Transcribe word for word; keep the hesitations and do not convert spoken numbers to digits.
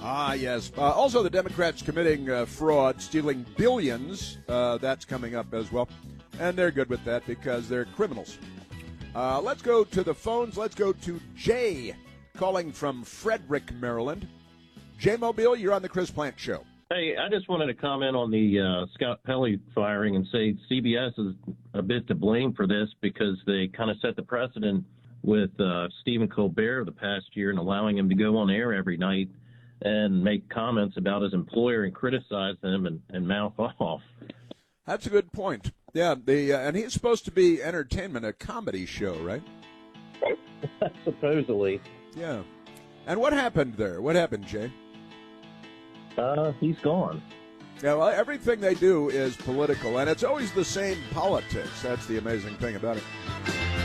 Ah, yes. Uh, also, the Democrats committing uh, fraud, stealing billions. Uh, that's coming up as well. And they're good with that because they're criminals. Uh, let's go to the phones. Let's go to Jay calling from Frederick, Maryland. Jay Mobile, you're on the Chris Plant Show. Hey, I just wanted to comment on the uh, Scott Pelley firing and say C B S is a bit to blame for this because they kind of set the precedent with uh, Stephen Colbert the past year and allowing him to go on air every night and make comments about his employer and criticize him and, and mouth off. That's a good point. Yeah, the uh, and he's supposed to be entertainment, a comedy show, right? Supposedly. Yeah. And what happened there? What happened, Jay? Uh, he's gone. Yeah, well, everything they do is political, and it's always the same politics. That's the amazing thing about it.